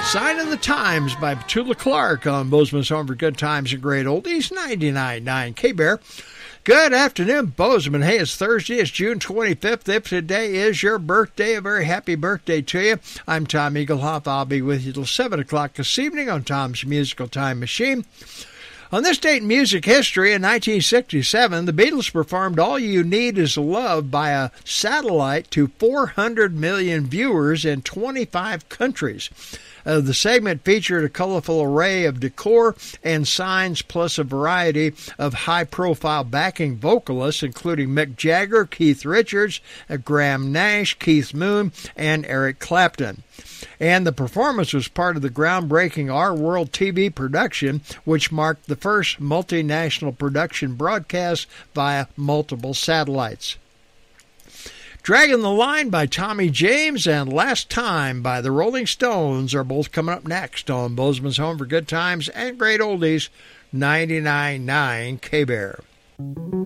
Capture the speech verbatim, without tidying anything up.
Sign of the Times by Petula Clark on Bozeman's Home for Good Times and Great Oldies, ninety-nine point nine K-Bear. Good afternoon, Bozeman. Hey, it's Thursday. It's June twenty-fifth. If today is your birthday, a very happy birthday to you. I'm Tom Eaglehoff. I'll be with you till seven o'clock this evening on Tom's Musical Time Machine. On this date in music history, in nineteen sixty-seven, the Beatles performed All You Need Is Love by a satellite to four hundred million viewers in twenty-five countries. Uh, the segment featured a colorful array of decor and signs, plus a variety of high-profile backing vocalists, including Mick Jagger, Keith Richards, uh, Graham Nash, Keith Moon, and Eric Clapton. And the performance was part of the groundbreaking Our World T V production, which marked the first multinational production broadcast via multiple satellites. Dragging the Line by Tommy James and Last Time by the Rolling Stones are both coming up next on Bozeman's Home for Good Times and Great Oldies, ninety-nine point nine K-Bear.